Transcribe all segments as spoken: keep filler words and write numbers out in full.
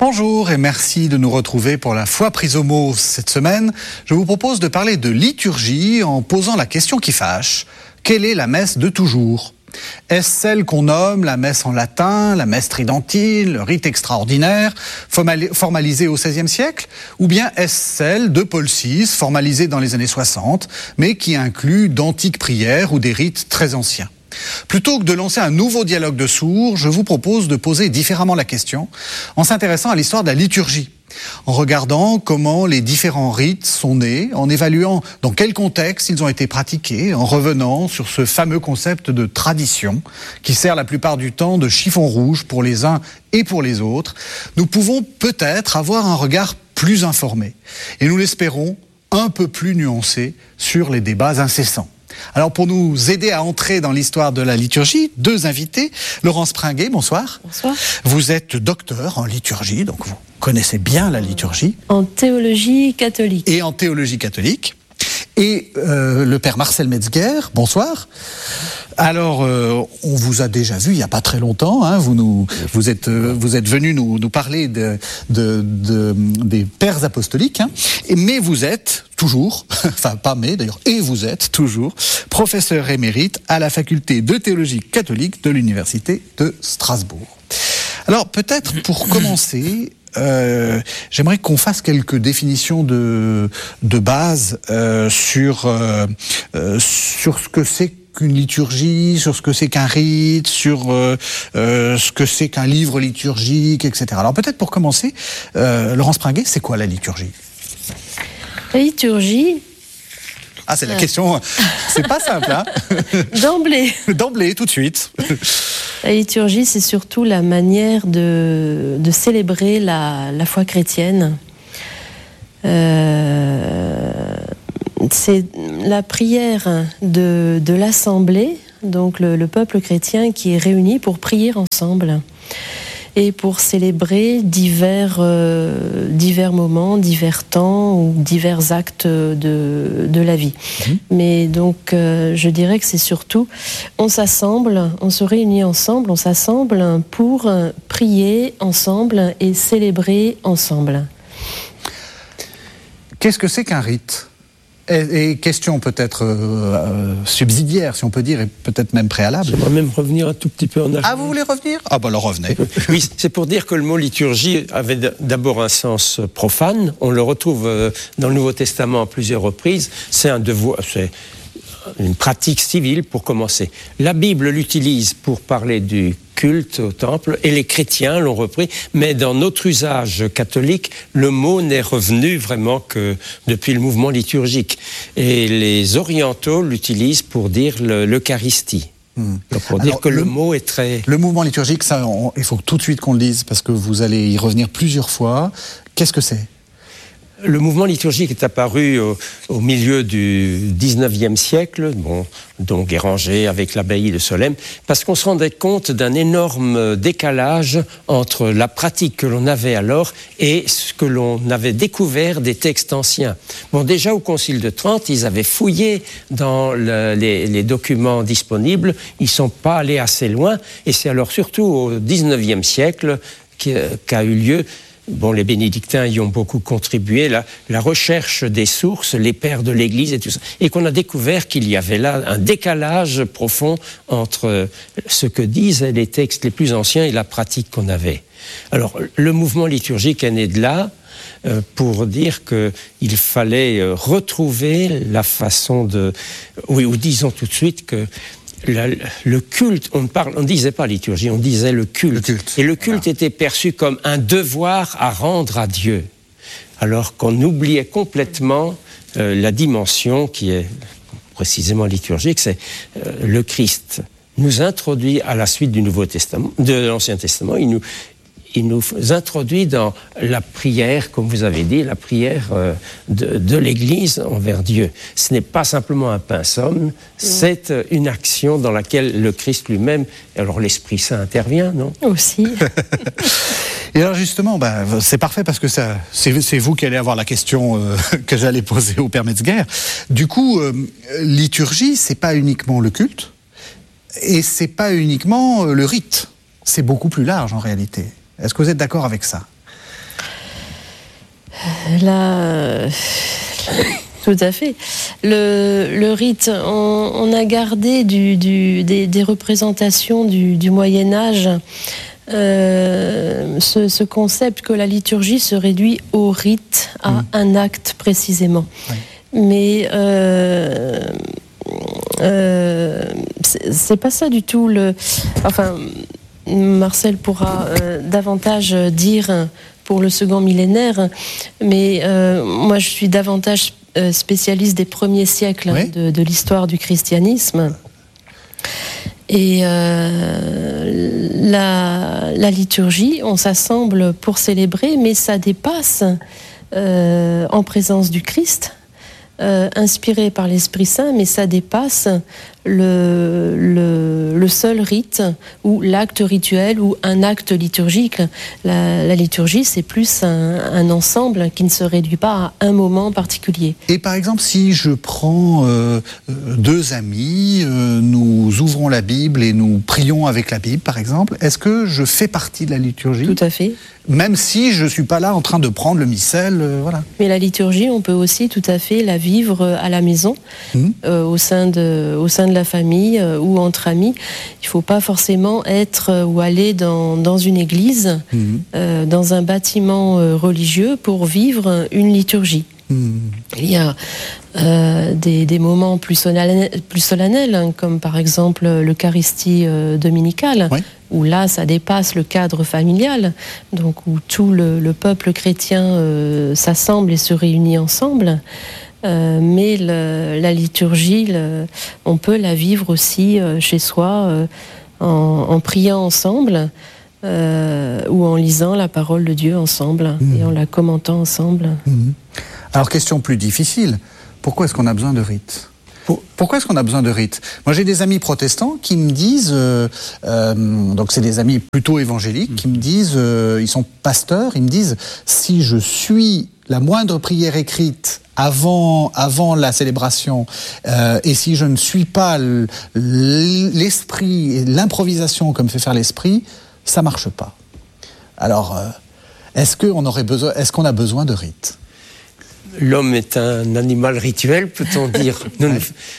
Bonjour et merci de nous retrouver pour la foi prise au mot. Cette semaine, je vous propose de parler de liturgie en posant la question qui fâche. Quelle est la messe de toujours ? Est-ce celle qu'on nomme la messe en latin, la messe tridentine, le rite extraordinaire, formalisé au seizième siècle ? Ou bien est-ce celle de Paul six, formalisée dans les années soixante, mais qui inclut d'antiques prières ou des rites très anciens ? Plutôt que de lancer un nouveau dialogue de sourds, je vous propose de poser différemment la question en s'intéressant à l'histoire de la liturgie, en regardant comment les différents rites sont nés, en évaluant dans quel contexte ils ont été pratiqués, en revenant sur ce fameux concept de tradition qui sert la plupart du temps de chiffon rouge pour les uns et pour les autres. Nous pouvons peut-être avoir un regard plus informé et nous l'espérons un peu plus nuancé sur les débats incessants. Alors pour nous aider à entrer dans l'histoire de la liturgie, deux invités. Laurence Pringuet, bonsoir. Bonsoir. Vous êtes docteur en liturgie, donc vous connaissez bien la liturgie. En théologie catholique. Et en théologie catholique. Et euh, le père Marcel Metzger, bonsoir. Alors, euh, on vous a déjà vu il n'y a pas très longtemps. Hein, vous nous, vous êtes, euh, vous êtes venu nous, nous parler de, de, de, des pères apostoliques. Hein, et, mais vous êtes toujours, enfin pas mais d'ailleurs, et vous êtes toujours professeur émérite à la faculté de théologie catholique de l'université de Strasbourg. Alors peut-être pour commencer. Euh, j'aimerais qu'on fasse quelques définitions de, de base euh, sur, euh, euh, sur ce que c'est qu'une liturgie, sur ce que c'est qu'un rite, sur euh, euh, ce que c'est qu'un livre liturgique, et cetera. Alors peut-être pour commencer, euh, Laurence Pringuet, c'est quoi la liturgie ? La liturgie... Ah, c'est la question, c'est pas simple, hein ? D'emblée. D'emblée, tout de suite. La liturgie, c'est surtout la manière de, de célébrer la, la foi chrétienne. Euh, c'est la prière de, de l'assemblée, donc le, le peuple chrétien qui est réuni pour prier ensemble et pour célébrer divers, euh, divers moments, divers temps ou divers actes de, de la vie. Mmh. Mais donc, euh, je dirais que c'est surtout, on s'assemble, on se réunit ensemble, on s'assemble pour prier ensemble et célébrer ensemble. Qu'est-ce que c'est qu'un rite ? Et, et question peut-être euh, subsidiaire, si on peut dire, et peut-être même préalable. J'aimerais même revenir un tout petit peu en arrière. Ah, vous voulez revenir ? Ah, ben alors revenez. Oui, c'est pour dire que le mot liturgie avait d'abord un sens profane. On le retrouve dans le Nouveau Testament à plusieurs reprises. C'est un devoir, c'est une pratique civile pour commencer. La Bible l'utilise pour parler du culte au temple, et les chrétiens l'ont repris, mais dans notre usage catholique, le mot n'est revenu vraiment que depuis le mouvement liturgique. Et les orientaux l'utilisent pour dire le, l'Eucharistie. Mmh. Donc pour Alors, dire que le, le mot est très... Le mouvement liturgique, ça, on, il faut tout de suite qu'on le dise, parce que vous allez y revenir plusieurs fois. Qu'est-ce que c'est ? Le mouvement liturgique est apparu au, au milieu du dix-neuvième siècle, bon, donc érangé avec l'abbaye de Solesmes, parce qu'on se rendait compte d'un énorme décalage entre la pratique que l'on avait alors et ce que l'on avait découvert des textes anciens. Bon, déjà au Concile de Trente, ils avaient fouillé dans le, les, les documents disponibles, ils ne sont pas allés assez loin, et c'est alors surtout au dix-neuvième siècle qu'a eu lieu. Bon, les bénédictins y ont beaucoup contribué, la, la recherche des sources, les pères de l'Église et tout ça, et qu'on a découvert qu'il y avait là un décalage profond entre ce que disent les textes les plus anciens et la pratique qu'on avait. Alors, le mouvement liturgique est né de là, euh, pour dire qu'il fallait euh, retrouver la façon de... Oui, ou disons tout de suite que La, le culte, on ne parle, on ne disait pas liturgie, on disait le culte. Le culte. Et le culte voilà. était perçu comme un devoir à rendre à Dieu, alors qu'on oubliait complètement euh, la dimension qui est précisément liturgique, c'est euh, le Christ nous introduit à la suite du Nouveau Testament, de l'Ancien Testament, il nous il nous introduit dans la prière, comme vous avez dit, la prière de, de l'Église envers Dieu. Ce n'est pas simplement un pinceau, c'est une action dans laquelle le Christ lui-même, alors l'Esprit Saint intervient, non ? Aussi. Et alors justement, bah, c'est parfait parce que ça, c'est, c'est vous qui allez avoir la question euh, que j'allais poser au Père Metzger. Du coup, euh, liturgie, c'est pas uniquement le culte et c'est pas uniquement le rite. C'est beaucoup plus large en réalité. Est-ce que vous êtes d'accord avec ça ? Là, tout à fait. Le, le rite, on, on a gardé du, du, des, des représentations du, du Moyen-Âge. Euh, ce, ce concept que la liturgie se réduit au rite, à mmh. un acte précisément. Oui. Mais euh, euh, c'est, c'est pas ça du tout. Le, enfin, Marcel pourra euh, davantage dire pour le second millénaire, mais euh, moi je suis davantage spécialiste des premiers siècles oui. de, de l'histoire du christianisme. Et euh, la, la liturgie, on s'assemble pour célébrer, mais ça dépasse euh, en présence du Christ, euh, inspiré par l'Esprit Saint, mais ça dépasse le, le, le seul rite ou l'acte rituel ou un acte liturgique. La, la liturgie, c'est plus un, un ensemble qui ne se réduit pas à un moment particulier. Et par exemple, si je prends euh, deux amis, euh, nous ouvrons la Bible et nous prions avec la Bible, par exemple, est-ce que je fais partie de la liturgie ? Tout à fait. Même si je ne suis pas là en train de prendre le missel, euh, voilà. Mais la liturgie, on peut aussi tout à fait la vivre à la maison, mmh. euh, au sein de, au sein de la famille euh, ou entre amis. Il ne faut pas forcément être euh, ou aller dans, dans une église, mmh. euh, dans un bâtiment euh, religieux pour vivre une liturgie. Mmh. Il y a euh, des, des moments plus solennels, plus solennels hein, comme par exemple l'Eucharistie euh, dominicale, oui. où là ça dépasse le cadre familial, donc où tout le, le peuple chrétien euh, s'assemble et se réunit ensemble. Euh, mais le, la liturgie, le, on peut la vivre aussi euh, chez soi euh, en, en priant ensemble euh, ou en lisant la parole de Dieu ensemble mmh. et en la commentant ensemble. Mmh. Alors, question plus difficile, pourquoi est-ce qu'on a besoin de rites ? Pourquoi est-ce qu'on a besoin de rites ? Moi, j'ai des amis protestants qui me disent, euh, euh, donc c'est des amis plutôt évangéliques, mmh. qui me disent, euh, ils sont pasteurs, ils me disent, si je suis la moindre prière écrite avant, avant la célébration, euh, et si je ne suis pas l'esprit et l'improvisation comme fait faire l'esprit, ça marche pas. Alors, euh, est-ce qu'on aurait besoin, est-ce qu'on a besoin de rites ? L'homme est un animal rituel, peut-on dire. Nous,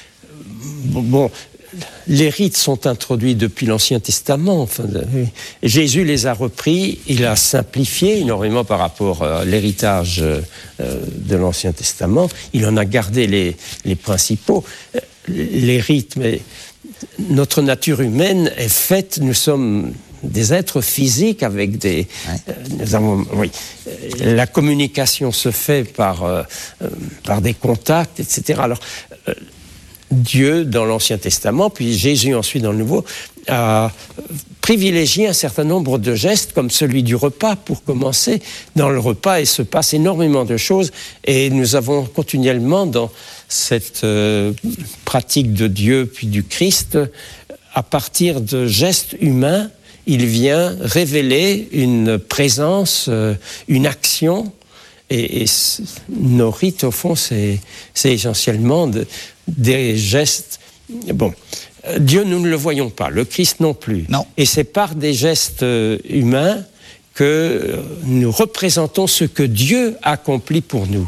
bon, les rites sont introduits depuis l'Ancien Testament. Enfin, Jésus les a repris, il a simplifié énormément par rapport à l'héritage de l'Ancien Testament. Il en a gardé les, les principaux. Les rites, mais notre nature humaine est faite, nous sommes des êtres physiques avec des... Ouais. Euh, nous avons, oui, la communication se fait par, euh, par des contacts, et cetera. Alors, euh, Dieu, dans l'Ancien Testament, puis Jésus ensuite dans le Nouveau, a privilégié un certain nombre de gestes, comme celui du repas, pour commencer. Dans le repas, il se passe énormément de choses, et nous avons continuellement, dans cette euh, pratique de Dieu, puis du Christ, à partir de gestes humains, il vient révéler une présence, euh, une action, et, et nos rites, au fond, c'est, c'est essentiellement de, des gestes. Bon, Dieu, nous ne le voyons pas, le Christ non plus. Non. Et c'est par des gestes humains que nous représentons ce que Dieu accomplit pour nous.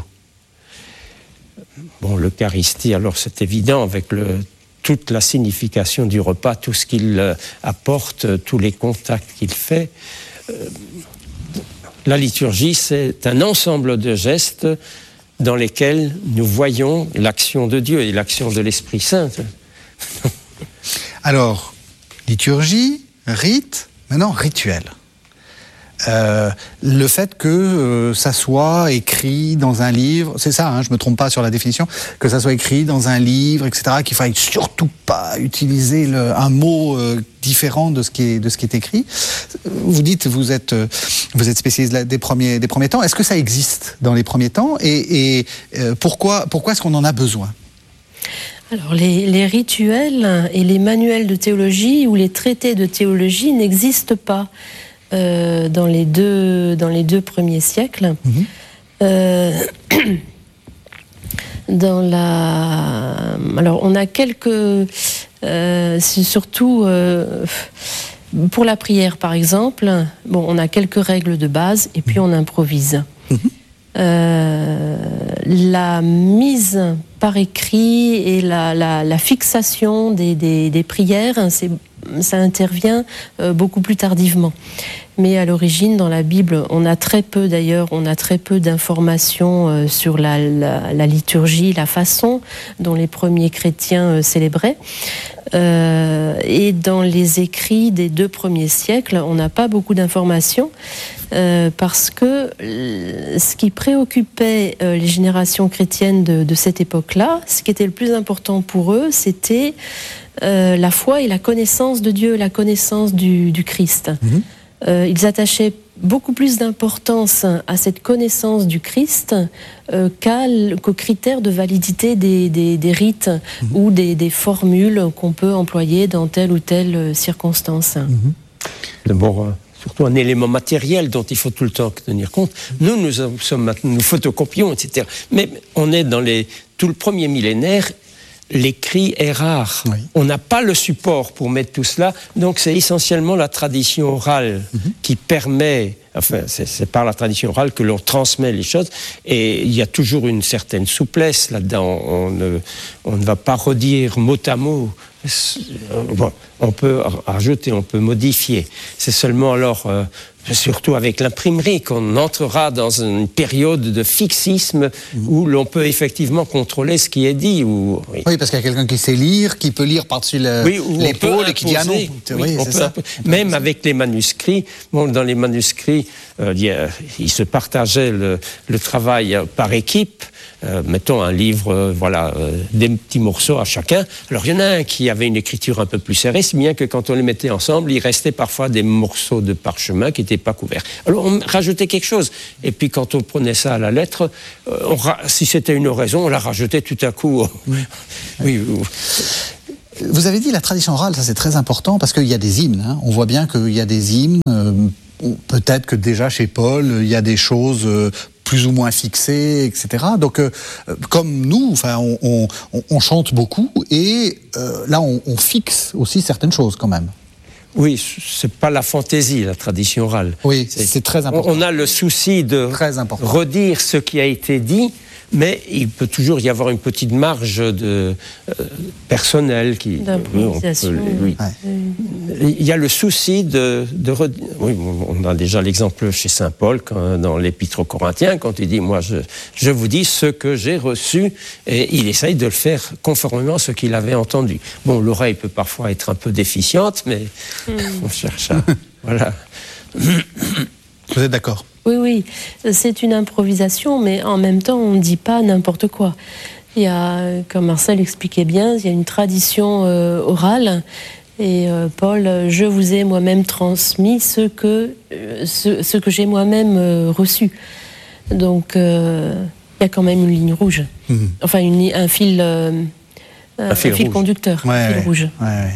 Bon, l'Eucharistie, alors c'est évident avec le... toute la signification du repas, tout ce qu'il euh, apporte, tous les contacts qu'il fait. Euh, la liturgie, c'est un ensemble de gestes dans lesquels nous voyons l'action de Dieu et l'action de l'Esprit Saint. Alors, liturgie, rite, maintenant rituel. Euh, le fait que euh, ça soit écrit dans un livre, c'est ça, hein, je me trompe pas sur la définition, que ça soit écrit dans un livre, et cetera, qu'il faille surtout pas utiliser le, un mot euh, différent de ce qui est de ce qui est écrit. Vous dites, vous êtes euh, vous êtes spécialiste des premiers des premiers temps. Est-ce que ça existe dans les premiers temps et, et euh, pourquoi pourquoi est-ce qu'on en a besoin ? Alors, les, les rituels et les manuels de théologie ou les traités de théologie n'existent pas. Euh, dans les deux dans les deux premiers siècles. Mmh. Euh, dans la alors on a quelques euh, c'est surtout euh, pour la prière par exemple. Bon, on a quelques règles de base et puis on improvise. Mmh. euh, la mise par écrit et la, la, la fixation des, des, des prières, c'est, ça intervient euh, beaucoup plus tardivement. Mais à l'origine, dans la Bible, on a très peu, d'ailleurs, on a très peu d'informations euh, sur la, la, la liturgie, la façon dont les premiers chrétiens euh, célébraient. Euh, et dans les écrits des deux premiers siècles, on n'a pas beaucoup d'informations euh, parce que ce qui préoccupait euh, les générations chrétiennes de, de cette époque-là, ce qui était le plus important pour eux, c'était euh, la foi et la connaissance de Dieu, la connaissance du, du Christ. Mmh. Euh, ils attachaient beaucoup plus d'importance à cette connaissance du Christ euh, qu'à, qu'aux critères de validité des, des, des rites mmh. ou des, des formules qu'on peut employer dans telle ou telle circonstance. Mmh. D'abord, euh, surtout un élément matériel dont il faut tout le temps tenir compte. Nous, nous sommes, nous photocopions, et cetera. Mais on est dans les, tout le premier millénaire. L'écrit est rare. Oui. On n'a pas le support pour mettre tout cela, donc c'est essentiellement la tradition orale mm-hmm. qui permet, enfin c'est, c'est par la tradition orale que l'on transmet les choses, et il y a toujours une certaine souplesse là-dedans. On ne, on ne va pas redire mot à mot. Bon, on peut rajouter, on peut modifier. C'est seulement alors, euh, surtout avec l'imprimerie, qu'on entrera dans une période de fixisme mmh. où l'on peut effectivement contrôler ce qui est dit. Ou, oui. oui, parce qu'il y a quelqu'un qui sait lire, qui peut lire par-dessus le, oui, l'épaule et qui dit ah non. Oui, oui, on c'est peut ça. Même avec les manuscrits, bon, dans les manuscrits, euh, il, y a, il se partageait le, le travail par équipe. Euh, mettons un livre, euh, voilà, euh, des petits morceaux à chacun. Alors il y en a un qui avait une écriture un peu plus serrée, si bien que quand on les mettait ensemble, il restait parfois des morceaux de parchemin qui n'étaient pas couverts. Alors on rajoutait quelque chose, et puis quand on prenait ça à la lettre, euh, on ra- si c'était une oraison, on la rajoutait tout à coup. Oui. oui. Vous avez dit la tradition orale, ça c'est très important, parce qu'il y a des hymnes. Hein. On voit bien qu'il y a des hymnes. Euh, peut-être que déjà chez Paul, il y a des choses euh, plus ou moins fixées, et cetera. Donc, euh, comme nous, enfin, on, on, on chante beaucoup, et euh, là, on, on fixe aussi certaines choses quand même. Oui, c'est pas la fantaisie, la tradition orale. Oui, c'est, c'est très important. On a le souci de redire ce qui a été dit, mais il peut toujours y avoir une petite marge de euh, personnelle qui. D'improvisation. Oui, on peut, oui. Ouais. Il y a le souci de, de redire. Oui, on a déjà l'exemple chez saint Paul quand, dans l'Épître aux Corinthiens, quand il dit moi je, je vous dis ce que j'ai reçu, et il essaye de le faire conformément à ce qu'il avait entendu. Bon, l'oreille peut parfois être un peu déficiente, mais mm. on cherche à. Voilà. Vous êtes d'accord ? Oui, oui, c'est une improvisation, mais en même temps, on ne dit pas n'importe quoi. Il y a, comme Marcel expliquait bien, il y a une tradition euh, orale, et euh, Paul, je vous ai moi-même transmis ce que, euh, ce, ce que j'ai moi-même euh, reçu. Donc, euh, il y a quand même une ligne rouge. Mmh. Enfin, une, un fil, euh, un, un fil, fil conducteur, ouais, un fil ouais, rouge. Ouais, ouais.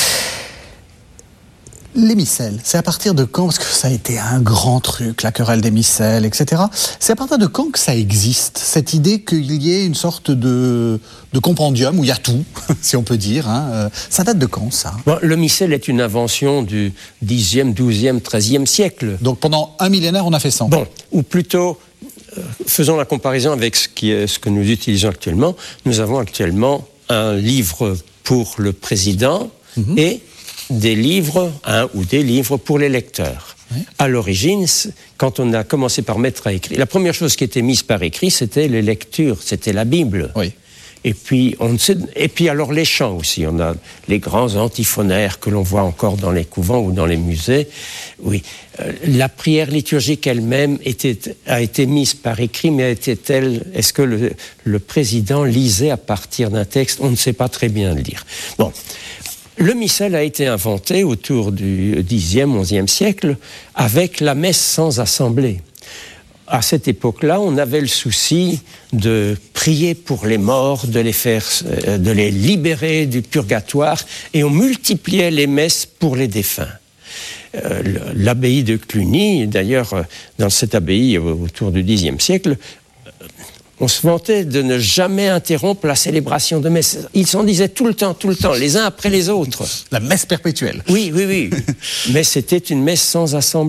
Les missels, c'est à partir de quand, parce que ça a été un grand truc, la querelle des missels, et cetera. C'est à partir de quand que ça existe, cette idée qu'il y ait une sorte de, de compendium où il y a tout, si on peut dire. Hein. Ça date de quand, ça ? Bon, le missel est une invention du dixième, douzième, treizième siècle. Donc pendant un millénaire, on a fait ça. Bon, ou plutôt, euh, faisons la comparaison avec ce, qui est, ce que nous utilisons actuellement. Nous avons actuellement un livre pour le président mmh. et des livres, un ou des livres pour les lecteurs. Oui. À l'origine, quand on a commencé par mettre à écrit, la première chose qui était mise par écrit, c'était les lectures, c'était la Bible. Oui. Et puis, on sait, et puis alors les chants aussi. On a les grands antiphonaires que l'on voit encore dans les couvents ou dans les musées. Oui, euh, la prière liturgique elle-même était, a été mise par écrit, mais était-elle, est-ce que le, le président lisait à partir d'un texte ? On ne sait pas très bien le dire. Bon. Le missel a été inventé autour du dixième, onzième siècle avec la messe sans assemblée. À cette époque-là, on avait le souci de prier pour les morts, de les faire, de les libérer du purgatoire, et on multipliait les messes pour les défunts. Euh, l'abbaye de Cluny, d'ailleurs, dans cette abbaye autour du dixième siècle, on se vantait de ne jamais interrompre la célébration de messe. Ils s'en disaient tout le temps, tout le temps, les uns après les autres. La messe perpétuelle. Oui, oui, oui. Mais c'était une messe sans assemblée.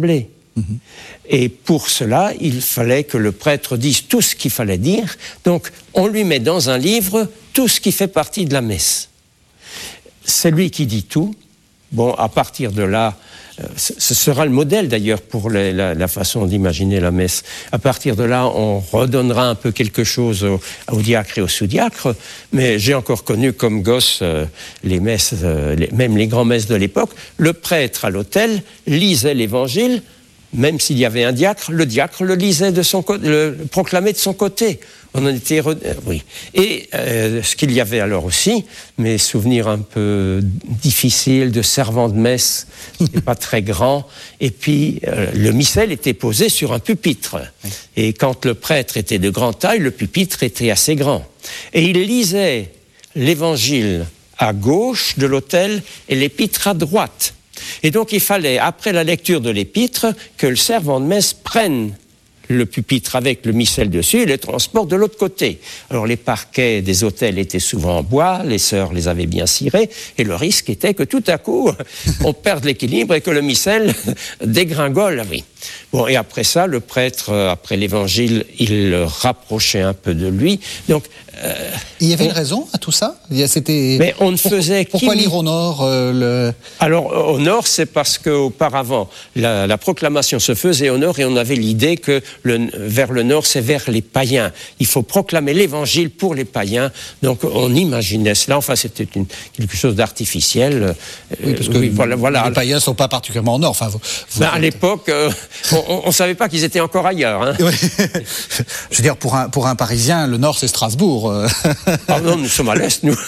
Mmh. Et pour cela, il fallait que le prêtre dise tout ce qu'il fallait dire. Donc, on lui met dans un livre tout ce qui fait partie de la messe. C'est lui qui dit tout. Bon, à partir de là, euh, ce sera le modèle d'ailleurs pour les, la, la façon d'imaginer la messe. À partir de là, on redonnera un peu quelque chose au, au diacre et au sous-diacre. Mais j'ai encore connu comme gosse euh, les messes, euh, les, même les grands-messes de l'époque. Le prêtre à l'autel lisait l'évangile. Même s'il y avait un diacre, le diacre le lisait de son côté, le proclamait de son côté. On en était, re... oui. Et euh, ce qu'il y avait alors aussi, mes souvenirs un peu difficiles de servant de messe, c'était pas très grand. Et puis euh, le missel était posé sur un pupitre. Et quand le prêtre était de grande taille, le pupitre était assez grand. Et il lisait l'évangile à gauche de l'autel et l'épître à droite. Et donc il fallait, après la lecture de l'épître, que le servant de messe prenne le pupitre avec le missel dessus et le transporte de l'autre côté. Alors les parquets des autels étaient souvent en bois, les sœurs les avaient bien cirés, et le risque était que tout à coup, on perde l'équilibre et que le missel dégringole. Oui. Bon, et après ça, le prêtre, après l'évangile, il le rapprochait un peu de lui. Donc, euh, il y avait on... une raison à tout ça? C'était... Mais on ne faisait Pourquoi lire au nord euh, le... Alors, au nord, c'est parce qu'auparavant, la, la proclamation se faisait au nord et on avait l'idée que le, vers le nord, c'est vers les païens. Il faut proclamer l'évangile pour les païens. Donc, on imaginait cela. Enfin, c'était une, quelque chose d'artificiel. Oui, parce que oui, voilà, voilà. Les païens ne sont pas particulièrement au nord. Enfin, vous, vous ben, à l'époque, euh, on ne savait pas qu'ils étaient encore ailleurs. Hein. Oui. Je veux dire, pour un, pour un Parisien, le nord, c'est Strasbourg. Ah non, nous sommes à l'est, nous.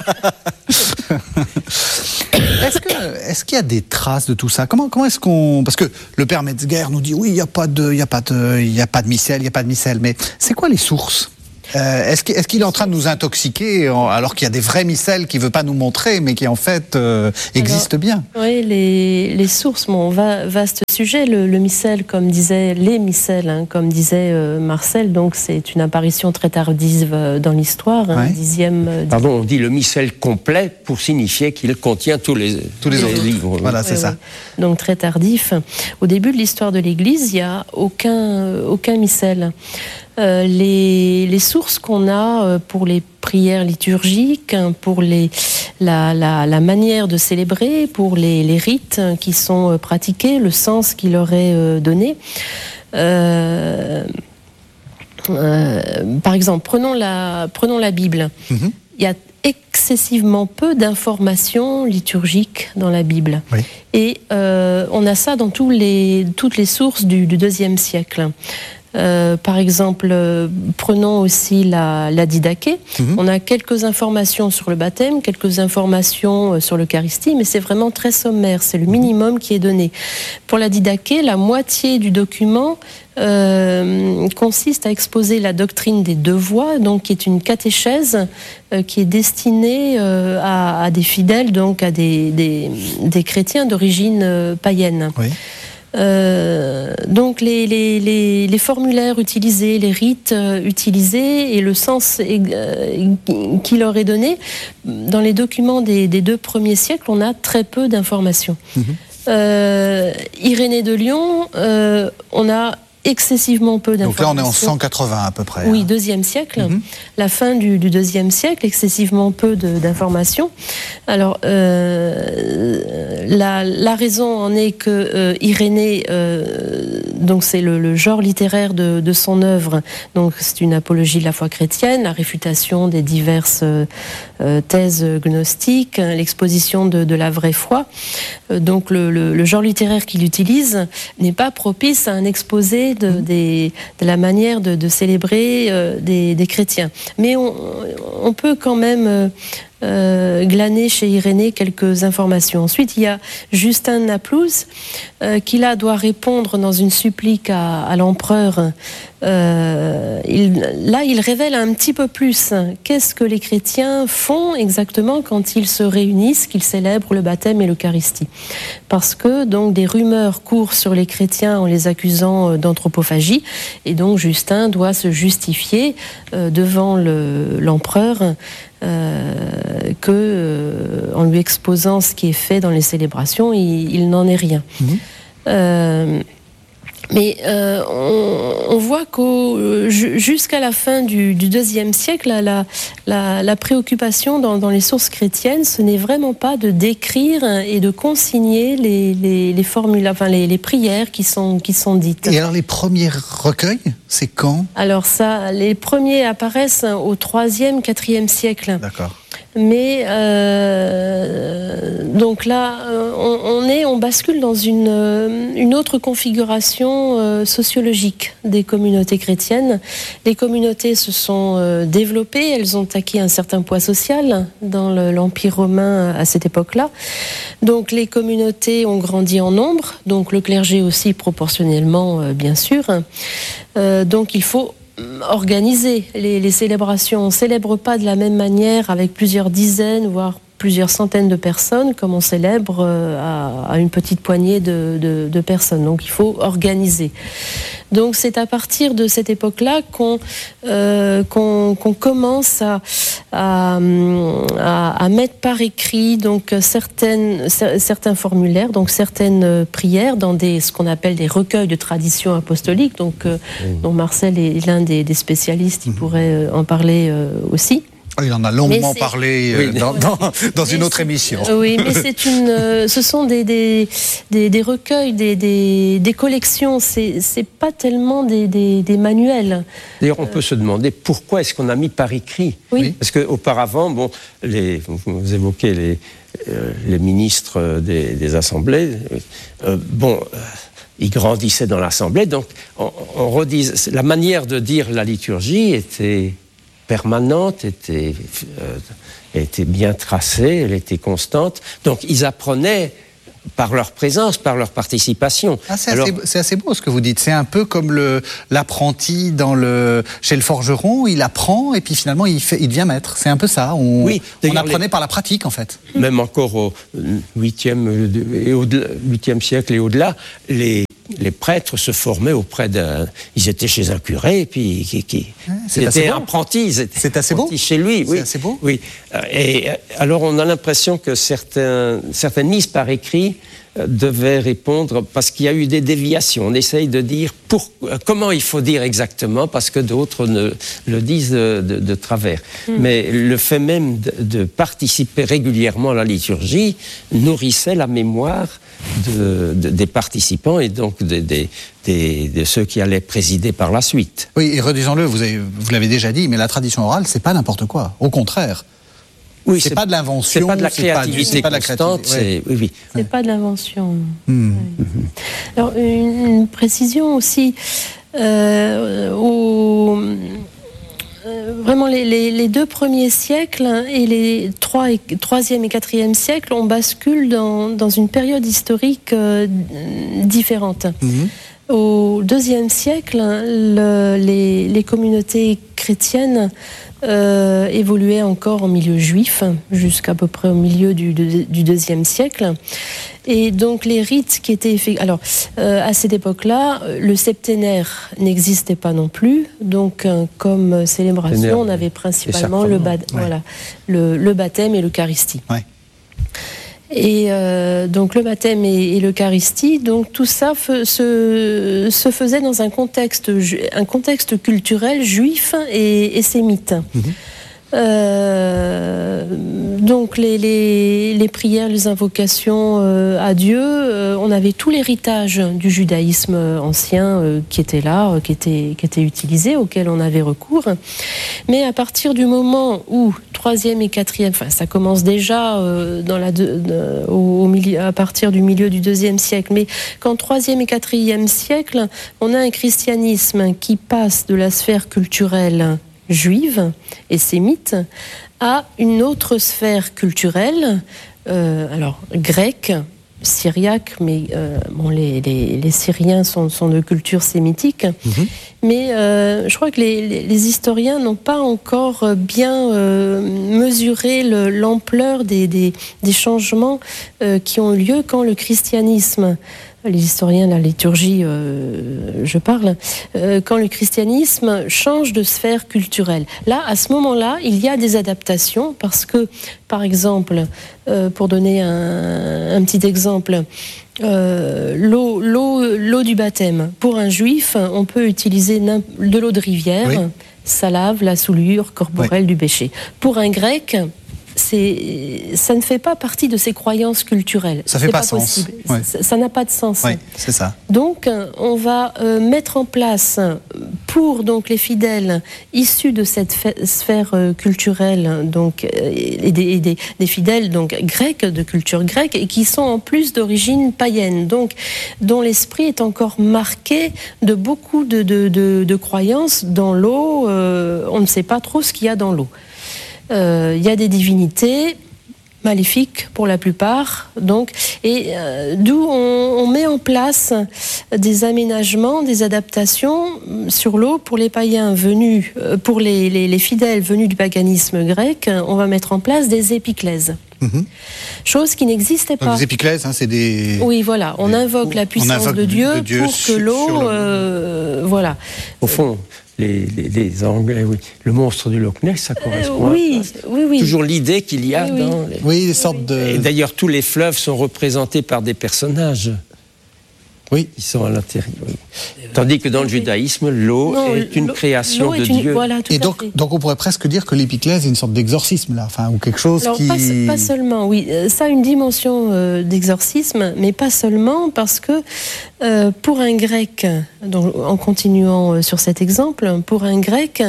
Est-ce que, est-ce qu'il y a des traces de tout ça? Comment, comment est-ce qu'on... Parce que le père Metzger nous dit, oui, il n'y a pas de, il n'y a pas de, il n'y a pas de missel, il n'y a pas de missel. Mais c'est quoi les sources? Euh, est-ce, qu'il, est-ce qu'il est en train de nous intoxiquer alors qu'il y a des vrais missels qu'il ne veut pas nous montrer, mais qui en fait euh, existent alors, bien? Oui, les, les sources, bon, va, vaste sujet. Le, le missel, comme disait, les missels, hein, comme disait euh, Marcel, donc c'est une apparition très tardive dans l'histoire, hein, ouais. dixième, dixième. Pardon, on dit le missel complet pour signifier qu'il contient tous les, tous les, les livres. Voilà, c'est oui, ça. Oui. Donc très tardif. Au début de l'histoire de l'Église, il n'y a aucun, aucun missel. Euh, les, les sources qu'on a euh, pour les prières liturgiques, pour les, la, la, la manière de célébrer, pour les, les rites qui sont pratiqués, le sens qui leur est euh, donné. Euh, euh, par exemple, prenons la, prenons la Bible. Mm-hmm. Il y a excessivement peu d'informations liturgiques dans la Bible. Oui. Et euh, on a ça dans tous les, toutes les sources du, du deuxième siècle. Euh, par exemple, euh, prenons aussi la, la Didaché. Mmh. On a quelques informations sur le baptême, quelques informations euh, sur l'Eucharistie, mais c'est vraiment très sommaire, c'est le minimum qui est donné. Pour la Didaché, la moitié du document euh, consiste à exposer la doctrine des deux voies, donc qui est une catéchèse euh, qui est destinée euh, à, à des fidèles, donc à des, des, des chrétiens d'origine euh, païenne. Oui. Euh, donc les, les, les, les formulaires utilisés, les rites euh, utilisés et le sens euh, qui leur est donné, dans les documents des, des deux premiers siècles, on a très peu d'informations. Mmh. Euh, Irénée de Lyon, euh, on a excessivement peu d'informations. Donc là, on est en cent quatre-vingts à peu près. Oui, hein. deuxième siècle. Mm-hmm. La fin du, du deuxième siècle, excessivement peu de, d'informations. Alors, euh, la, la raison en est que euh, Irénée, euh, donc c'est le, le genre littéraire de, de son œuvre. Donc, c'est une apologie de la foi chrétienne, la réfutation des diverses euh, thèses gnostiques, l'exposition de, de la vraie foi. Euh, donc, le, le, le genre littéraire qu'il utilise n'est pas propice à un exposé De, mmh. des, de la manière de, de célébrer euh, des, des chrétiens. Mais on, on peut quand même euh, euh, glaner chez Irénée quelques informations. Ensuite, il y a Justin de Naplouse euh, qui là doit répondre dans une supplique à, à l'empereur. Euh, il, là, il révèle un petit peu plus qu'est-ce que les chrétiens font exactement quand ils se réunissent, qu'ils célèbrent le baptême et l'Eucharistie. Parce que donc des rumeurs courent sur les chrétiens en les accusant d'anthropophagie, et donc Justin doit se justifier euh, devant le, l'empereur euh, que, euh, en lui exposant ce qui est fait dans les célébrations, il, il n'en est rien. Mmh. Euh, Mais euh, on, on voit qu'au jusqu'à la fin du, du deuxième siècle, la, la, la préoccupation dans, dans les sources chrétiennes, ce n'est vraiment pas de décrire et de consigner les, les, les formules, enfin les, les prières qui sont, qui sont dites. Et alors les premiers recueils, c'est quand ? Alors ça, les premiers apparaissent au troisième, quatrième siècle. D'accord. Mais euh, donc là, on, on est, on bascule dans une, une autre configuration euh, sociologique des communautés chrétiennes. Les communautés se sont euh, développées, elles ont acquis un certain poids social dans le, l'Empire romain à cette époque-là. Donc les communautés ont grandi en nombre, donc le clergé aussi proportionnellement, euh, bien sûr. Euh, donc il faut organiser les, les célébrations. On ne célèbre pas de la même manière avec plusieurs dizaines, voire plusieurs centaines de personnes, comme on célèbre à, à une petite poignée de, de, de personnes. Donc il faut organiser. Donc c'est à partir de cette époque-là qu'on, euh, qu'on, qu'on commence à, à, à, à mettre par écrit donc certaines, certains formulaires, donc certaines prières dans des, ce qu'on appelle des recueils de tradition apostolique, donc, euh, mmh. dont Marcel est l'un des, des spécialistes, il mmh. pourrait en parler euh, aussi. Il en a longuement parlé oui. dans, dans, dans une autre émission. Oui, mais c'est une, euh, ce sont des, des, des, des recueils, des, des, des collections. C'est, c'est pas tellement des, des, des manuels. D'ailleurs, on peut euh... se demander pourquoi est-ce qu'on a mis par écrit. Oui. Parce qu'auparavant, bon, les, vous évoquez les, euh, les ministres des, des assemblées. Euh, bon. Euh, Ils grandissaient dans l'assemblée, donc on, on redise, la manière de dire la liturgie était permanente, était, euh, était bien tracée, elle était constante. Donc ils apprenaient par leur présence, par leur participation. Ah, c'est, Alors, assez, c'est assez beau ce que vous dites. C'est un peu comme le, l'apprenti dans le, chez le forgeron, il apprend et puis finalement il, fait, il devient maître. C'est un peu ça. On, oui, on apprenait les... par la pratique en fait. Même encore au huitième et au-delà, huitième siècle et au-delà, les les prêtres se formaient auprès d'un... Ils étaient chez un curé, et puis qui, qui c'est étaient apprentis. Ils étaient c'est assez beau. Chez lui, c'est oui. C'est assez beau. Oui. Et alors on a l'impression que certains, certaines mises par écrit devaient répondre, parce qu'il y a eu des déviations. On essaye de dire pour, comment il faut dire exactement, parce que d'autres ne, le disent de, de, de travers. Mm. Mais le fait même de, de participer régulièrement à la liturgie nourrissait la mémoire de, de, des participants et donc de, de, de, de ceux qui allaient présider par la suite. Oui, et redisons-le, vous, avez, vous l'avez déjà dit, mais la tradition orale, c'est pas n'importe quoi. Au contraire. Oui, c'est, c'est pas de l'invention, c'est pas de la créativité c'est pas du, c'est constante, pas de la créativité, c'est, oui, oui. c'est pas de l'invention. Mmh. Oui. Alors une, une précision aussi, euh, au, euh, vraiment les, les, les deux premiers siècles et les trois et, troisième et quatrième siècles, on bascule dans, dans une période historique euh, différente. Mmh. Au deuxième siècle, le, les, les communautés chrétiennes Euh, évoluait encore en milieu juif jusqu'à peu près au milieu du, du, du deuxième siècle. Et donc les rites qui étaient effectués... Alors, euh, à cette époque-là, le septénaire n'existait pas non plus. Donc, euh, comme célébration, on avait principalement le, ba- ouais. voilà, le, le baptême et l'eucharistie. Ouais. Et euh, donc le baptême et, et l'eucharistie, donc tout ça fe, se, se faisait dans un contexte, un contexte culturel juif et, et sémite. Mmh. Euh, donc les, les, les prières, les invocations euh, à Dieu, euh, on avait tout l'héritage du judaïsme ancien euh, qui était là, euh, qui était, qui était utilisé, auquel on avait recours. Mais à partir du moment où troisième et quatrième, enfin ça commence déjà euh, dans la de, de, au, au milieu, à partir du milieu du deuxième siècle, mais qu'en troisième et quatrième siècle, on a un christianisme qui passe de la sphère culturelle juive et sémite à une autre sphère culturelle, euh, alors grecque, syriaque, mais euh, bon, les, les, les Syriens sont, sont de culture sémitique, mmh. mais euh, je crois que les, les, les historiens n'ont pas encore bien euh, mesuré le, l'ampleur des, des, des changements euh, qui ont eu lieu quand le christianisme les historiens de la liturgie, euh, je parle, euh, quand le christianisme change de sphère culturelle. Là, à ce moment-là, il y a des adaptations parce que, par exemple, euh, pour donner un, un petit exemple, euh, l'eau, l'eau, l'eau du baptême. Pour un juif, on peut utiliser de l'eau de rivière, oui. Ça lave la souillure corporelle oui. du péché. Pour un grec, c'est, ça ne fait pas partie de ses croyances culturelles. Ça fait c'est pas, pas sens. Possible. Ouais. Ça, ça n'a pas de sens. Oui, c'est ça. Donc, on va euh, mettre en place pour donc les fidèles issus de cette fa- sphère euh, culturelle, donc et des, et des, des fidèles donc grecs de culture grecque et qui sont en plus d'origine païenne, donc dont l'esprit est encore marqué de beaucoup de, de, de, de croyances dans l'eau. Euh, on ne sait pas trop ce qu'il y a dans l'eau. Il euh, y a des divinités maléfiques pour la plupart, donc, et euh, d'où on, on met en place des aménagements, des adaptations sur l'eau pour les païens venus, euh, pour les, les, les fidèles venus du paganisme grec. On va mettre en place des épiclèses. Mmh. Chose qui n'existait pas. Donc, les épiclèses, hein, c'est des... Oui, voilà, on des... invoque la puissance invoque de, Dieu de Dieu pour que l'eau... Le... Euh, voilà. Au fond... Les, les, les Anglais, oui. Le monstre du Loch Ness, ça correspond euh, oui, à oui, oui. toujours l'idée qu'il y a oui, dans... Oui, les... oui des sortes de... Et d'ailleurs, tous les fleuves sont représentés par des personnages. Oui. Qui sont à l'intérieur. Oui. Tandis que dans le judaïsme, l'eau non, est une création l'eau de est une... Dieu. Voilà, et donc, donc on pourrait presque dire que l'épiclèse est une sorte d'exorcisme, là, enfin, ou quelque chose Alors, qui... Pas, pas seulement, oui. Ça a une dimension euh, d'exorcisme, mais pas seulement parce que euh, pour un grec, donc, en continuant euh, sur cet exemple, pour un grec,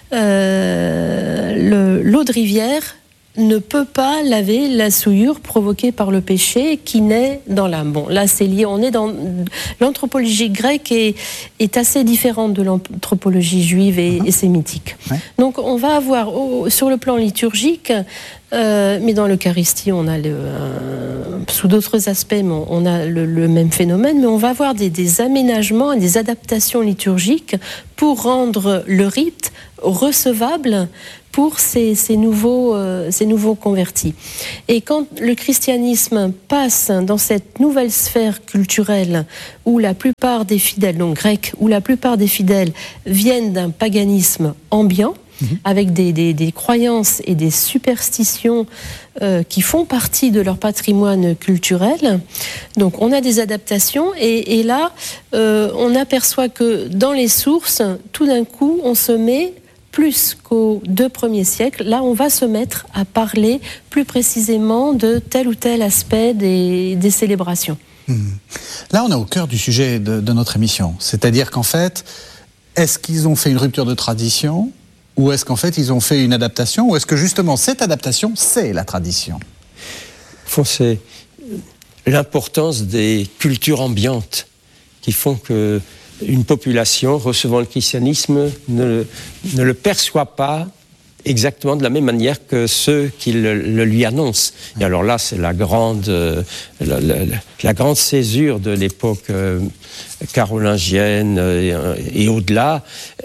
euh, le, l'eau de rivière ne peut pas laver la souillure provoquée par le péché qui naît dans l'âme. Bon, là, c'est lié. On est dans l'anthropologie grecque est, est assez différente de l'anthropologie juive et, uh-huh. et sémitique. Ouais. Donc, on va avoir oh, sur le plan liturgique, euh, mais dans l'Eucharistie, on a le, euh, sous d'autres aspects, mais on a le, le même phénomène. Mais on va avoir des, des aménagements et des adaptations liturgiques pour rendre le rite recevable pour ces, ces, nouveaux, euh, ces nouveaux convertis. Et quand le christianisme passe dans cette nouvelle sphère culturelle où la plupart des fidèles, donc grecs, où la plupart des fidèles viennent d'un paganisme ambiant, mmh. avec des, des, des croyances et des superstitions euh, qui font partie de leur patrimoine culturel, donc on a des adaptations et, et là, euh, on aperçoit que dans les sources, tout d'un coup, on se met plus qu'aux deux premiers siècles, là on va se mettre à parler plus précisément de tel ou tel aspect des, des célébrations. Mmh. Là on est au cœur du sujet de, de notre émission, c'est-à-dire qu'en fait, est-ce qu'ils ont fait une rupture de tradition ou est-ce qu'en fait ils ont fait une adaptation ou est-ce que justement cette adaptation c'est la tradition ? Au fond, c'est l'importance des cultures ambiantes qui font que une population recevant le christianisme ne, ne le perçoit pas exactement de la même manière que ceux qui le, le lui annoncent. Et alors là, c'est la grande, euh, la, la, la grande césure de l'époque euh, carolingienne et, et au-delà.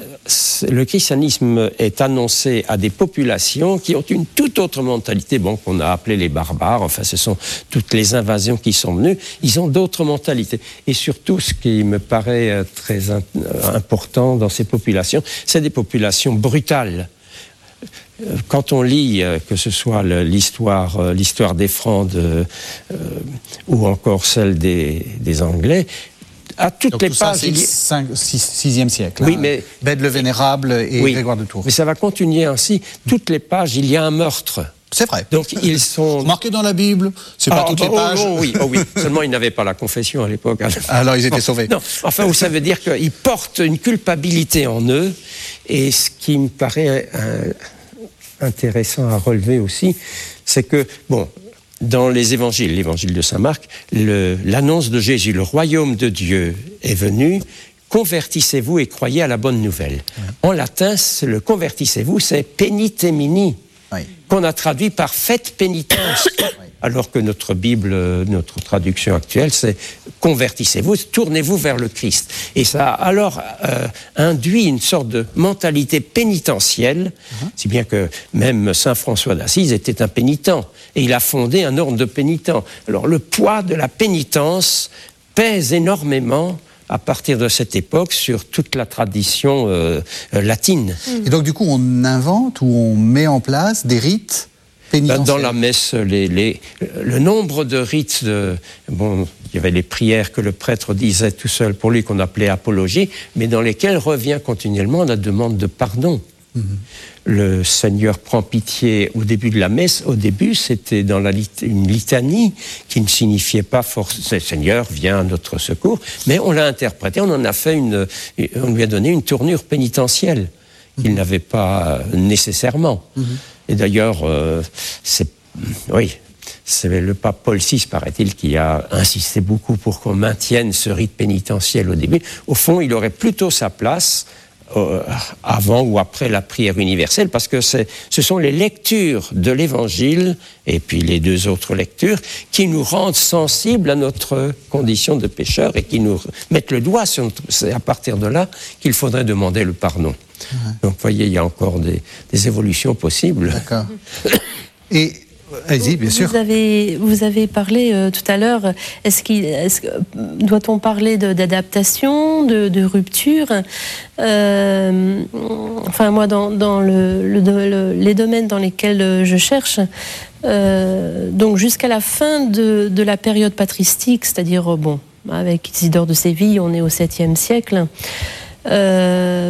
Le christianisme est annoncé à des populations qui ont une toute autre mentalité, bon, qu'on a appelé les barbares, enfin ce sont toutes les invasions qui sont venues, ils ont d'autres mentalités. Et surtout, ce qui me paraît très in- important dans ces populations, c'est des populations brutales. Quand on lit, euh, que ce soit le, l'histoire, euh, l'histoire des Francs de, euh, ou encore celle des, des Anglais, à toutes donc les tout pages... ça, c'est le sixième siècle. Oui, hein, mais... Bède le Vénérable et oui, Grégoire de Tours. Mais ça va continuer ainsi. Toutes les pages, il y a un meurtre. C'est vrai. Donc ils sont... Marqués dans la Bible, c'est pas ah, toutes oh, les pages. Oh, oh, oui, oh, oui. Seulement, ils n'avaient pas la confession à l'époque. Alors ils étaient bon, sauvés. Non, enfin, ça veut dire qu'ils portent une culpabilité en eux. Et ce qui me paraît... Un, intéressant à relever aussi, c'est que, bon, dans les évangiles, l'évangile de saint Marc, le, l'annonce de Jésus, le royaume de Dieu est venu, convertissez-vous et croyez à la bonne nouvelle. Oui. En latin, le convertissez-vous, c'est penitemini, oui. qu'on a traduit par faites pénitence. Oui. Alors que notre Bible, notre traduction actuelle, c'est convertissez-vous, tournez-vous vers le Christ. Et ça a alors euh, induit une sorte de mentalité pénitentielle, uh-huh. si bien que même saint François d'Assise était un pénitent, et il a fondé un ordre de pénitents. Alors le poids de la pénitence pèse énormément à partir de cette époque sur toute la tradition euh, latine. Et donc du coup on invente ou on met en place des rites pénitentiaires. Dans la messe, les, les, le nombre de rites, de, bon, il y avait les prières que le prêtre disait tout seul pour lui qu'on appelait apologie, mais dans lesquelles revient continuellement la demande de pardon. Mmh. Le Seigneur prend pitié au début de la messe. Au début, c'était dans la lit- une litanie qui ne signifiait pas forcément « Seigneur, viens à notre secours », mais on l'a interprété, on en a fait une, on lui a donné une tournure pénitentielle qu'il mmh. n'avait pas nécessairement. Mmh. Et d'ailleurs, euh, c'est, oui, c'est le pape Paul six, paraît-il, qui a insisté beaucoup pour qu'on maintienne ce rite pénitentiel au début. Au fond, il aurait plutôt sa place Euh, avant ou après la prière universelle, parce que c'est, ce sont les lectures de l'Évangile et puis les deux autres lectures qui nous rendent sensibles à notre condition de pécheur et qui nous mettent le doigt sur notre... C'est à partir de là qu'il faudrait demander le pardon. Ouais. Donc, vous voyez, il y a encore des, des évolutions possibles. D'accord. Et allez-y, bien sûr. Vous avez, vous avez parlé euh, tout à l'heure, est-ce qu'il, est-ce, doit-on parler de, d'adaptation, de, de rupture euh, Enfin, moi, dans, dans le, le, le, les domaines dans lesquels je cherche, euh, donc jusqu'à la fin de, de la période patristique, c'est-à-dire, bon, avec Isidore de Séville, on est au septième siècle, euh,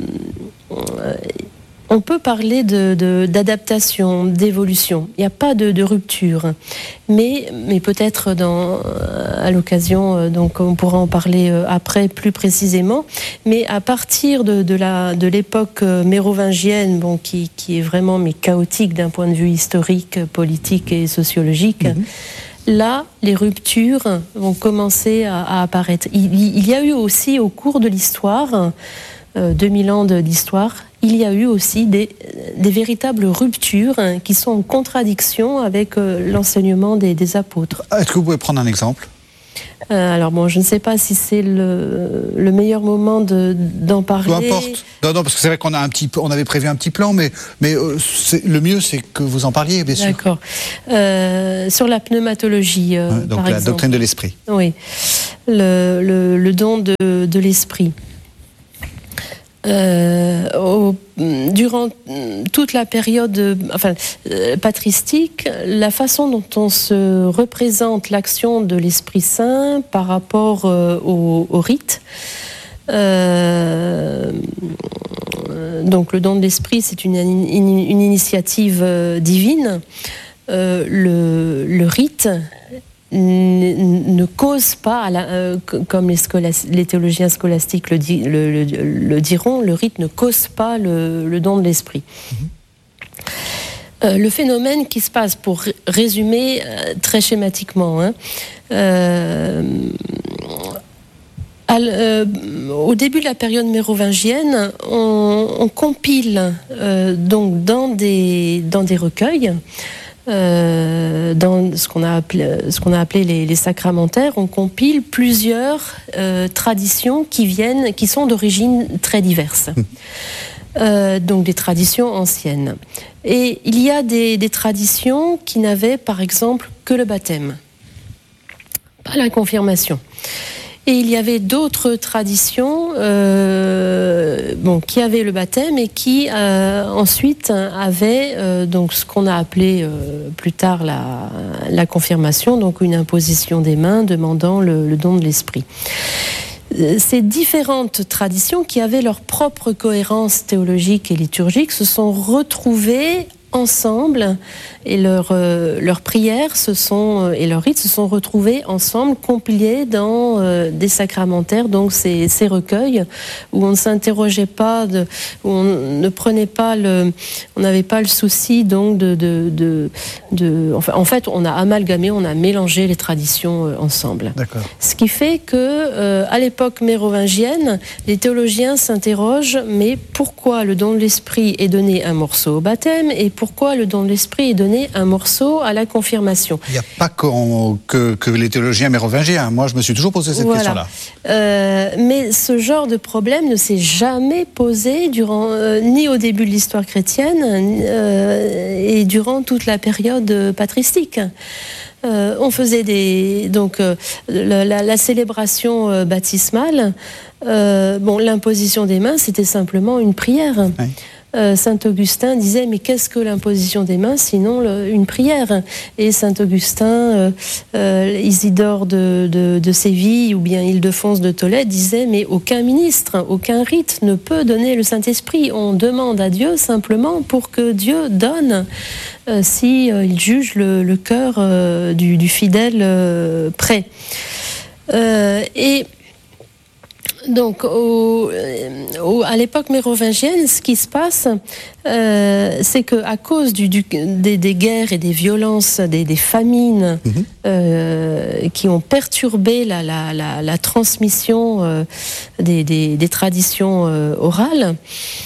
on peut parler de, de, d'adaptation, d'évolution. Il n'y a pas de, de rupture. Mais, mais peut-être dans, à l'occasion, donc on pourra en parler après plus précisément. Mais à partir de, de, la, de l'époque mérovingienne, bon, qui, qui est vraiment mais chaotique d'un point de vue historique, politique et sociologique, mmh. là, les ruptures vont commencer à, à apparaître. Il, il y a eu aussi au cours de l'histoire, euh, deux mille ans de, d'histoire, il y a eu aussi des, des véritables ruptures hein, qui sont en contradiction avec euh, l'enseignement des, des apôtres. Est-ce que vous pouvez prendre un exemple ? euh, Alors bon, je ne sais pas si c'est le, le meilleur moment de, d'en parler. Peu importe. Non, non, parce que c'est vrai qu'on a un petit, on avait prévu un petit plan, mais, mais euh, c'est, le mieux c'est que vous en parliez, bien sûr. D'accord. Euh, sur la pneumatologie, euh, ouais, donc par la exemple. doctrine de l'esprit. Oui, le, le, le don de, de l'esprit. Euh, au, durant toute la période enfin, euh, patristique, la façon dont on se représente l'action de l'Esprit Saint par rapport euh, au, au rite, euh, donc le don de l'Esprit, c'est une, une, une initiative euh, divine. Euh, le, le rite ne cause pas, à la, euh, comme les, scolas, les théologiens scolastiques le, di, le, le, le diront, le rite ne cause pas le, le don de l'esprit. Mmh. Euh, le phénomène qui se passe, pour résumer euh, très schématiquement, hein, euh, à, euh, au début de la période mérovingienne, on, on compile euh, donc dans des, dans des recueils. Euh, dans ce qu'on a appelé, ce qu'on a appelé les, les sacramentaires, on compile plusieurs euh, traditions qui viennent, qui sont d'origine très diverses. Euh, donc des traditions anciennes. Et il y a des, des traditions qui n'avaient, par exemple, que le baptême, pas la confirmation. Et il y avait d'autres traditions euh, bon, qui avaient le baptême et qui euh, ensuite avaient euh, donc, ce qu'on a appelé euh, plus tard la, la confirmation, donc une imposition des mains demandant le, le don de l'esprit. Ces différentes traditions qui avaient leur propre cohérence théologique et liturgique se sont retrouvées ensemble et leurs euh, leurs prières se sont, et leurs rites se sont retrouvés ensemble, compilés dans euh, des sacramentaires, donc ces, ces recueils où on ne s'interrogeait pas, de, où on ne prenait pas le, on n'avait pas le souci donc de, de, de, de enfin, en fait, on a amalgamé, on a mélangé les traditions euh, ensemble. D'accord. Ce qui fait que euh, à l'époque mérovingienne, les théologiens s'interrogent, mais pourquoi le don de l'esprit est donné un morceau au baptême et pourquoi le don de l'esprit est donné un morceau à la confirmation. Il n'y a pas que, que les théologiens mérovingiens. Moi, je me suis toujours posé cette voilà. question-là. Euh, mais ce genre de problème ne s'est jamais posé durant, euh, ni au début de l'histoire chrétienne euh, et durant toute la période patristique. euh, on faisait des, donc, euh, la, la, la célébration euh, baptismale. Euh, bon, l'imposition des mains, c'était simplement une prière. Oui. Euh, Saint Augustin disait, mais qu'est-ce que l'imposition des mains sinon le, une prière? Et Saint Augustin, euh, euh, Isidore de, de, de Séville ou bien Ildefonse de Tolède disait, mais aucun ministre, aucun rite ne peut donner le Saint-Esprit. On demande à Dieu simplement pour que Dieu donne, euh, si euh, il juge le, le cœur euh, du, du fidèle euh, prêt. Euh, et Donc, au, au, à l'époque mérovingienne, ce qui se passe, euh, c'est qu'à cause du, du, des, des guerres et des violences, des, des famines mmh. euh, qui ont perturbé la, la, la, la transmission euh, des, des, des traditions euh, orales,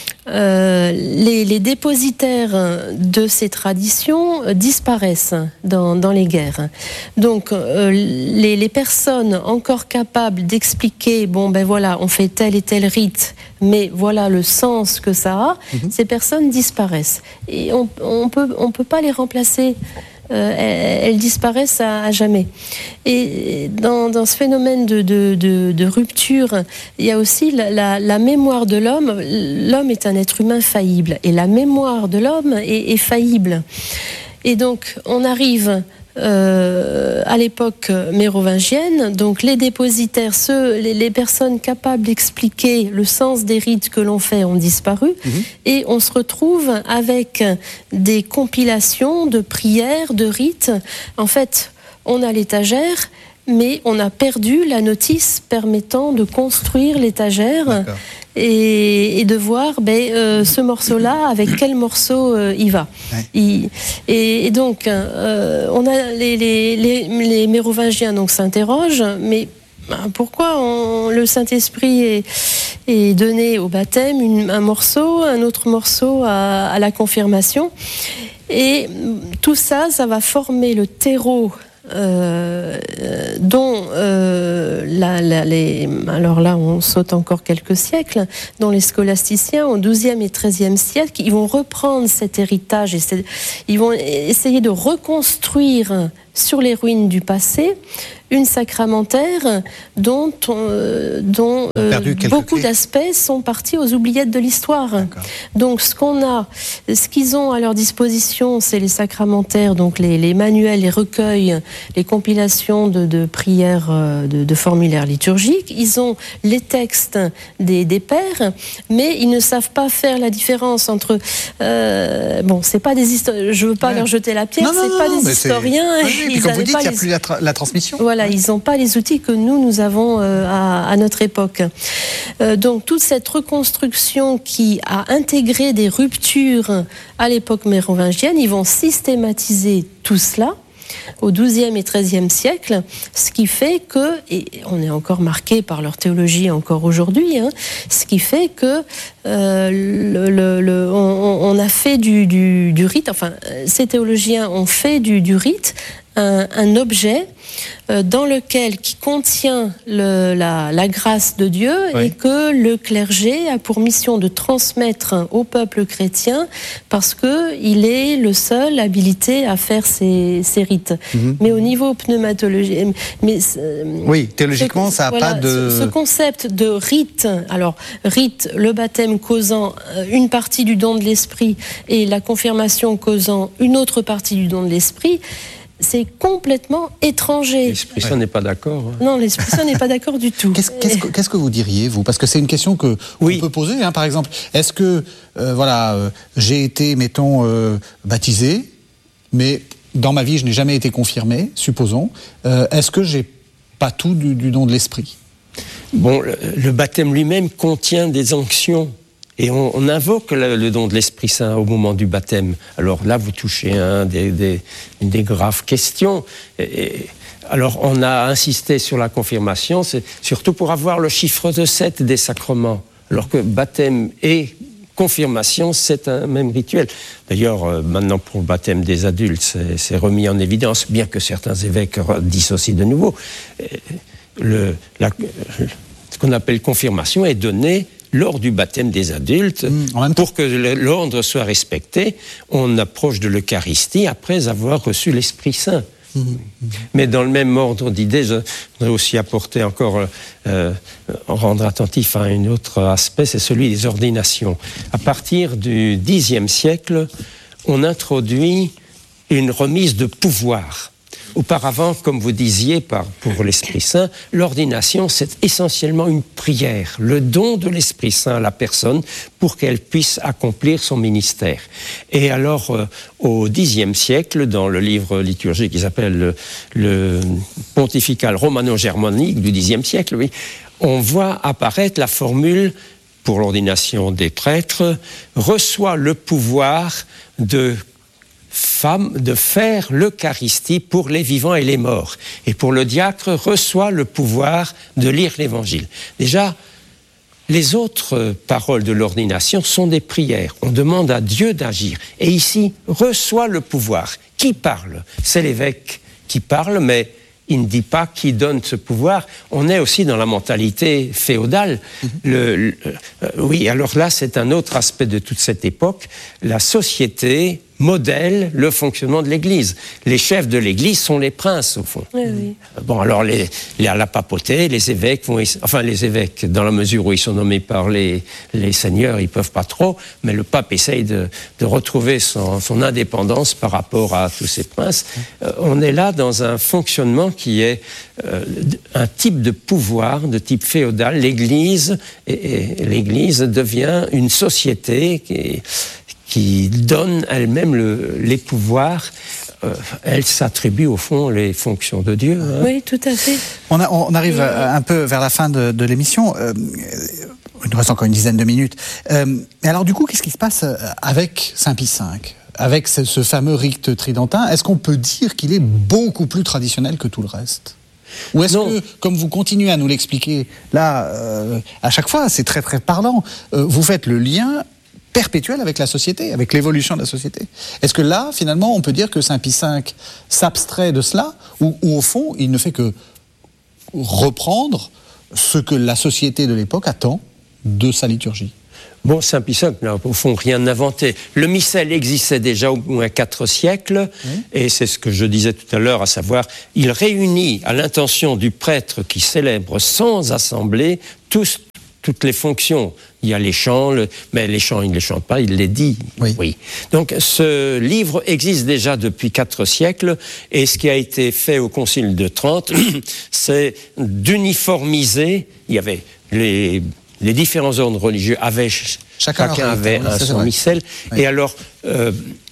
Euh, les, les dépositaires de ces traditions disparaissent dans, dans les guerres. Donc, euh, les, les personnes encore capables d'expliquer, bon ben voilà, on fait tel et tel rite, mais voilà le sens que ça a, mmh. ces personnes disparaissent. Et on on peut, on peut pas les remplacer. Euh, elles, elles disparaissent à, à jamais. Et dans, dans ce phénomène de, de, de, de rupture, il y a aussi la, la, la mémoire de l'homme. L'homme est un être humain faillible, et la mémoire de l'homme est, est faillible. Et donc, on arrive euh, à l'époque mérovingienne, donc les dépositaires, ceux, les, les personnes capables d'expliquer le sens des rites que l'on fait ont disparu, mmh. et on se retrouve avec des compilations de prières, de rites. En fait, on a l'étagère, mais on a perdu la notice permettant de construire l'étagère et, et de voir ben, euh, ce morceau-là, avec quel morceau euh, il va. Ouais. Il, et, et donc, euh, on a les, les, les, les mérovingiens donc, s'interrogent, mais pourquoi on, le Saint-Esprit est, est donné au baptême, une, un morceau, un autre morceau à, à la confirmation? Et tout ça, ça va former le terreau Euh, dont euh, la, la, les, alors là on saute encore quelques siècles, dont les scholasticiens au douzième et treizième siècle, ils vont reprendre cet héritage et ils vont essayer de reconstruire sur les ruines du passé une sacramentaire dont, euh, dont euh, beaucoup d'aspects sont partis aux oubliettes de l'histoire. D'accord. Donc ce qu'on a, ce qu'ils ont à leur disposition, c'est les sacramentaires, donc les, les manuels, les recueils, les compilations de, de prières, de, de formulaires liturgiques. Ils ont les textes des, des pères, mais ils ne savent pas faire la différence entre. Euh, bon, c'est pas des historiens. Je veux pas ouais. leur jeter la pierre. Non, non, c'est non, pas non, des historiens. Oui, puis comme vous dites, il n'y a les... plus la, tra- la transmission. Voilà, ils n'ont pas les outils que nous, nous avons euh, à, à notre époque. Euh, donc, toute cette reconstruction qui a intégré des ruptures à l'époque mérovingienne, ils vont systématiser tout cela au douzième et treizième siècle, ce qui fait que, et on est encore marqué par leur théologie encore aujourd'hui, hein, ce qui fait que euh, le, le, le, on, on a fait du, du, du rite, enfin, ces théologiens ont fait du, du rite un, un objet euh, dans lequel, qui contient le, la, la grâce de Dieu, oui. et que le clergé a pour mission de transmettre au peuple chrétien parce qu'il est le seul habilité à faire ces, ces rites. Mm-hmm. Mais au niveau pneumatologique... Mais, euh, oui, théologiquement, ça n'a voilà, pas de... Ce, ce concept de rite, alors, rite, le baptême causant une partie du don de l'esprit et la confirmation causant une autre partie du don de l'esprit, c'est complètement étranger. L'Esprit Saint ouais. n'est pas d'accord. Hein. Non, l'Esprit Saint n'est pas d'accord du tout. Qu'est-ce, qu'est-ce, que, qu'est-ce que vous diriez, vous ? Parce que c'est une question que oui. on peut poser, hein, par exemple. Est-ce que, euh, voilà, euh, j'ai été, mettons, euh, baptisé, mais dans ma vie, je n'ai jamais été confirmé, supposons. Euh, est-ce que j'ai pas tout du, du don de l'Esprit ? Bon, le, le baptême lui-même contient des onctions. Et on, on invoque le, le don de l'Esprit Saint au moment du baptême. Alors là, vous touchez hein, des, des, des graves questions. Et, et, alors, on a insisté sur la confirmation, c'est surtout pour avoir le chiffre de sept des sacrements. Alors que baptême et confirmation, c'est un même rituel. D'ailleurs, euh, maintenant, pour le baptême des adultes, c'est, c'est remis en évidence, bien que certains évêques dissocient de nouveau. Le, la, ce qu'on appelle confirmation est donné lors du baptême des adultes, mmh, pour que l'ordre soit respecté. On approche de l'Eucharistie après avoir reçu l'Esprit Saint. Mmh. Mais dans le même ordre d'idées, je voudrais aussi apporter encore, euh, rendre attentif à un autre aspect, c'est celui des ordinations. À partir du dixième siècle, on introduit une remise de pouvoir. Auparavant, comme vous disiez, par, pour l'Esprit Saint, l'ordination, c'est essentiellement une prière, le don de l'Esprit Saint à la personne pour qu'elle puisse accomplir son ministère. Et alors, euh, au dixième siècle, dans le livre liturgique qui s'appelle le, le Pontifical Romano-Germanique du dixième siècle, oui, on voit apparaître la formule pour l'ordination des prêtres, reçoit le pouvoir de femme de faire l'Eucharistie pour les vivants et les morts. Et pour le diacre, reçoit le pouvoir de lire l'Évangile. Déjà, les autres paroles de l'ordination sont des prières. On demande à Dieu d'agir. Et ici, reçoit le pouvoir. Qui parle ? C'est l'évêque qui parle, mais il ne dit pas qui donne ce pouvoir. On est aussi dans la mentalité féodale. Mmh. Le, le, euh, oui, alors là, c'est un autre aspect de toute cette époque. La société modèle le fonctionnement de l'Église. Les chefs de l'Église sont les princes, au fond. Oui, oui. Bon, alors, les, les, à la papauté, les évêques vont... Enfin, les évêques, dans la mesure où ils sont nommés par les, les seigneurs, ils ne peuvent pas trop, mais le pape essaye de, de retrouver son, son indépendance par rapport à tous ces princes. Euh, on est là dans un fonctionnement qui est euh, un type de pouvoir, de type féodal. L'Église, et, et l'Église devient une société qui est, qui donne elle-même le, les pouvoirs. Euh, elle s'attribue au fond les fonctions de Dieu. Hein. Oui, tout à fait. On, a, on arrive euh, un peu vers la fin de, de l'émission. Euh, il nous reste encore une dizaine de minutes. Euh, et alors du coup, qu'est-ce qui se passe avec Saint Pie cinq ? Avec ce, ce fameux rite tridentin, est-ce qu'on peut dire qu'il est beaucoup plus traditionnel que tout le reste ? Ou est-ce non. que, comme vous continuez à nous l'expliquer, là, euh, à chaque fois, c'est très très parlant, euh, vous faites le lien perpétuel avec la société, avec l'évolution de la société. Est-ce que là, finalement, on peut dire que Saint Pie cinq s'abstrait de cela, ou, ou au fond, il ne fait que reprendre ce que la société de l'époque attend de sa liturgie ? Bon, Saint Pie cinq n'a au fond rien inventé. Le missel existait déjà au moins quatre siècles, oui. Et c'est ce que je disais tout à l'heure, à savoir, il réunit à l'intention du prêtre qui célèbre sans assemblée tous toutes les fonctions. Il y a les chants, le... mais les chants, il ne les chante pas, il les dit. Oui. oui. Donc, ce livre existe déjà depuis quatre siècles, et ce qui a été fait au Concile de Trente, c'est d'uniformiser. Il y avait les, les différents ordres religieux, avaient, chacun, chacun avait un son missel, oui. Et alors, euh,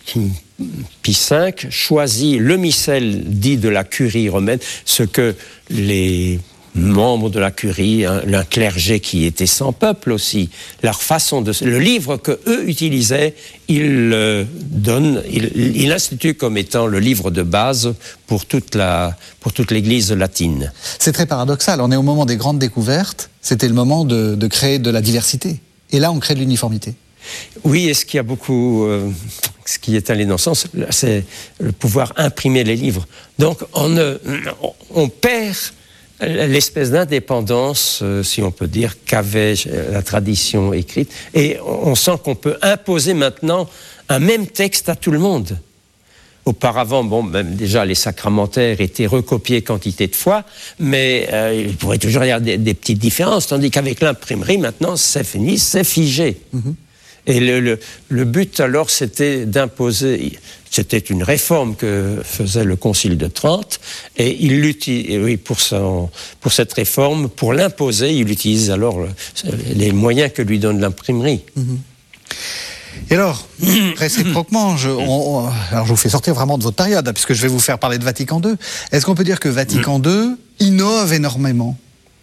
Pie cinq choisit le missel dit de la curie romaine, ce que les membres de la curie, un, un clergé qui était sans peuple aussi, leur façon de... Le livre que eux utilisaient, il euh, donne, il, il institue comme étant le livre de base pour toute la, pour toute l'Église latine. C'est très paradoxal, on est au moment des grandes découvertes, c'était le moment de, de créer de la diversité. Et là, on crée de l'uniformité. Oui, et ce qui a beaucoup... Euh, ce qui est allé dans ce sens, c'est le pouvoir imprimer les livres. Donc, on, euh, on perd l'espèce d'indépendance, euh, si on peut dire, qu'avait la tradition écrite. Et on sent qu'on peut imposer maintenant un même texte à tout le monde. Auparavant, bon, même déjà les sacramentaires étaient recopiés quantité de fois, mais euh, il pourrait toujours y avoir des, des petites différences, tandis qu'avec l'imprimerie, maintenant, c'est fini, c'est figé. Mm-hmm. Et le, le, le but, alors, c'était d'imposer... C'était une réforme que faisait le Concile de Trente, et il l'utilise, oui, pour, son, pour cette réforme, pour l'imposer, il utilise alors le, les moyens que lui donne l'imprimerie. Mmh. Et alors, réciproquement, je, on, on, alors je vous fais sortir vraiment de votre période, puisque je vais vous faire parler de Vatican deux. Est-ce qu'on peut dire que Vatican deux innove énormément ?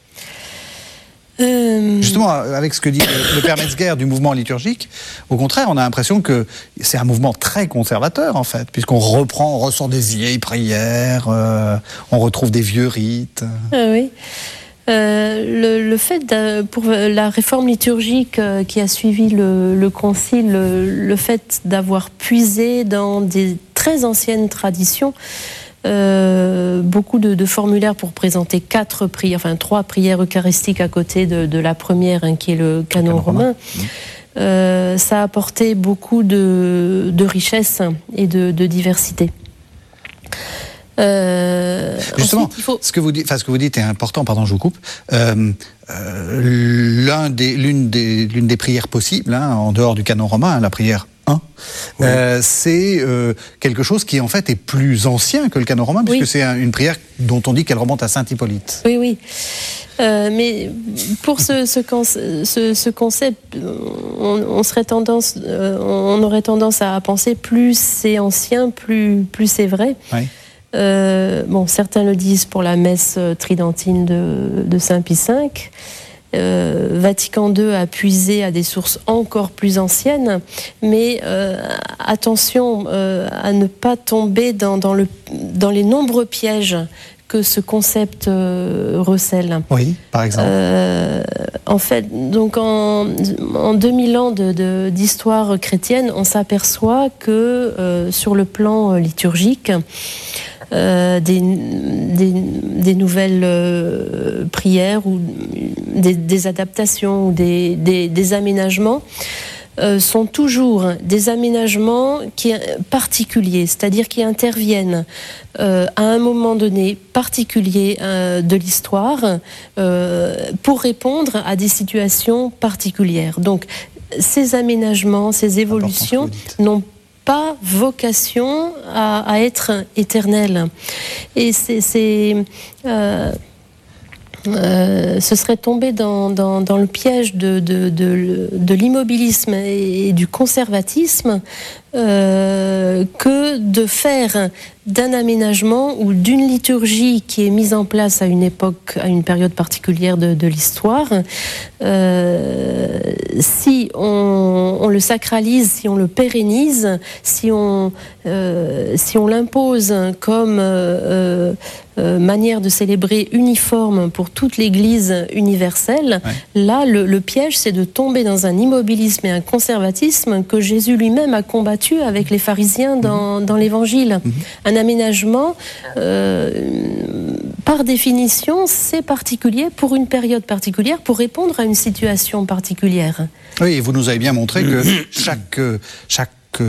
Euh... Justement, avec ce que dit le, le père Metzger du mouvement liturgique, au contraire, on a l'impression que c'est un mouvement très conservateur, en fait, puisqu'on reprend, on ressort des vieilles prières, euh, on retrouve des vieux rites. Ah oui. Euh, le, le fait, de, pour la réforme liturgique euh, qui a suivi le, le concile, le, le fait d'avoir puisé dans des très anciennes traditions, Euh, beaucoup de, de formulaires pour présenter quatre prières, enfin trois prières eucharistiques à côté de, de la première, hein, qui est le canon, canon romain. romain. Mmh. Euh, ça a apporté beaucoup de, de richesse et de, de diversité. Euh, Justement, ensuite, il faut... ce que vous dites, enfin, ce que vous dites est important. Pardon, je vous coupe. Euh, euh, l'un des, l'une des, l'une des prières possibles, hein, en dehors du canon romain, hein, la prière un, oui. euh, c'est euh, quelque chose qui en fait est plus ancien que le canon romain, puisque oui. c'est un, une prière dont on dit qu'elle remonte à saint Hippolyte. Oui, oui. Euh, mais pour ce, ce, ce, ce concept, on, on, serait tendance, euh, on aurait tendance à penser plus c'est ancien, plus, plus c'est vrai. Oui. Euh, bon, certains le disent pour la messe tridentine de, de Saint Pie cinq. Euh, Vatican deux a puisé à des sources encore plus anciennes, mais euh, attention euh, à ne pas tomber dans, dans, le, dans les nombreux pièges que ce concept euh, recèle. Oui, par exemple. Euh, en fait, donc en, en deux mille ans de, de, d'histoire chrétienne, on s'aperçoit que euh, sur le plan liturgique, Euh, des, des, des nouvelles euh, prières ou des, des adaptations ou des, des, des aménagements euh, sont toujours des aménagements qui, particuliers, c'est-à-dire qui interviennent euh, à un moment donné particulier euh, de l'histoire euh, pour répondre à des situations particulières. Donc ces aménagements, ces évolutions n'ont pas vocation à, à être éternelle. Et c'est, c'est euh, euh, ce serait tomber dans, dans, dans le piège de, de, de, de l'immobilisme et du conservatisme euh, que de faire d'un aménagement ou d'une liturgie qui est mise en place à une époque, à une période particulière de, de l'histoire, euh, si on, on le sacralise, si on le pérennise, si on, euh, si on l'impose comme euh, euh, manière de célébrer uniforme pour toute l'Église universelle, ouais. là, le, le piège, c'est de tomber dans un immobilisme et un conservatisme que Jésus lui-même a combattu avec les pharisiens dans, mmh. dans l'Évangile. Mmh. Un aménagement, euh, par définition, c'est particulier pour une période particulière, pour répondre à une situation particulière. Oui, et vous nous avez bien montré que chaque, chaque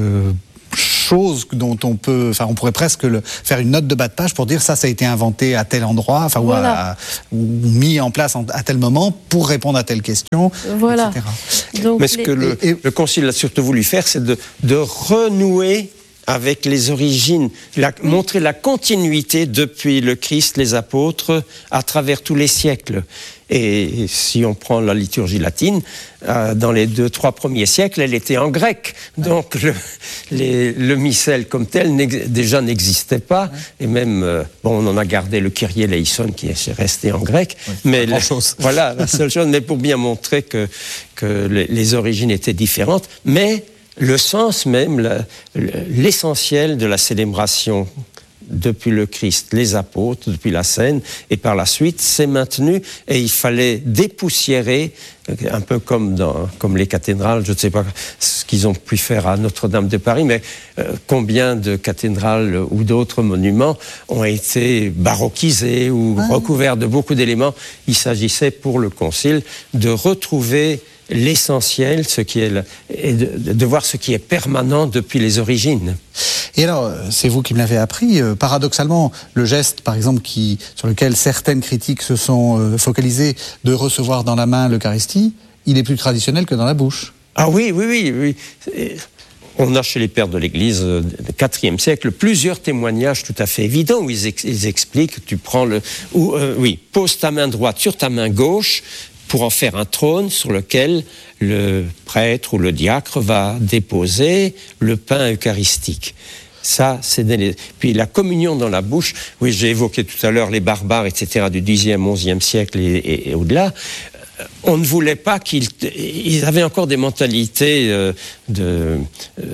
chose dont on peut, enfin, on pourrait presque le, faire une note de bas de page pour dire ça, ça a été inventé à tel endroit, enfin, voilà. ou, à, ou mis en place à tel moment pour répondre à telle question, voilà. et cetera. Donc, Mais ce les... que le, et, le Concile a surtout voulu faire, c'est de, de renouer avec les origines, la, montrer la continuité depuis le Christ, les apôtres, à travers tous les siècles. Et si on prend la liturgie latine, euh, dans les deux, trois premiers siècles, elle était en grec. Donc le, les, le missel comme tel n'ex, déjà n'existait pas. Et même, euh, bon, on en a gardé le Kyrie eleison qui est resté en grec. Oui, mais la, chose. Voilà, la seule chose, mais pour bien montrer que, que les, les origines étaient différentes. Mais le sens même, la, l'essentiel de la célébration depuis le Christ, les apôtres, depuis la scène, et par la suite, c'est maintenu, et il fallait dépoussiérer, un peu comme, dans, comme les cathédrales, je ne sais pas ce qu'ils ont pu faire à Notre-Dame de Paris, mais euh, combien de cathédrales ou d'autres monuments ont été baroquisés ou ah. recouverts de beaucoup d'éléments. Il s'agissait pour le Concile de retrouver l'essentiel, ce qui est le, et de, de voir ce qui est permanent depuis les origines. Et alors, c'est vous qui me l'avez appris, euh, paradoxalement, le geste, par exemple, qui, sur lequel certaines critiques se sont euh, focalisées, de recevoir dans la main l'Eucharistie, il est plus traditionnel que dans la bouche. Ah oui, oui, oui, oui. Et on a chez les pères de l'Église euh, du quatrième siècle plusieurs témoignages tout à fait évidents où ils, ex- ils expliquent, tu prends le... Où, euh, oui, pose ta main droite sur ta main gauche, pour en faire un trône sur lequel le prêtre ou le diacre va déposer le pain eucharistique. Ça, c'est des... Puis la communion dans la bouche, oui, j'ai évoqué tout à l'heure les barbares, et cetera, du dixième, onzième siècle et, et, et au-delà. On ne voulait pas qu'ils... Ils avaient encore des mentalités euh, de... Euh,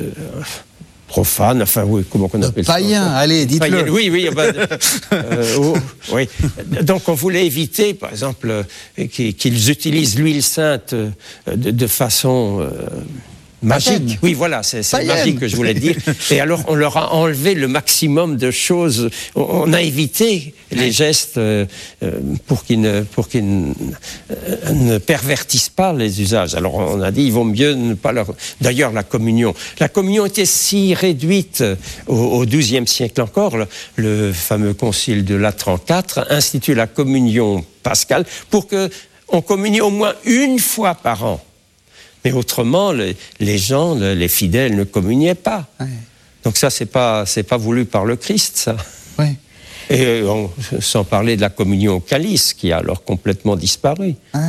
profane, enfin oui, comment on appelle ça? Païen, allez, dites-le. Païen, oui, oui, bah, euh, oh, oui. Donc on voulait éviter, par exemple, euh, qu'ils utilisent l'huile sainte euh, de, de façon euh, magique. Oui, voilà, c'est, c'est magique que je voulais dire. Et alors, on leur a enlevé le maximum de choses. On, on a évité les gestes euh, pour qu'ils, ne, pour qu'ils ne, euh, ne pervertissent pas les usages. Alors, on a dit, il vaut mieux ne pas leur... D'ailleurs, la communion. La communion était si réduite au, au douzième siècle encore. Le, le fameux concile de Latran quatre institue la communion pascale pour que on communie au moins une fois par an. Mais autrement, les, les gens, les fidèles ne communiaient pas. Oui. Donc ça, c'est pas, c'est pas voulu par le Christ, ça. Oui. Et on, sans parler de la communion au calice, qui a alors complètement disparu. Oui.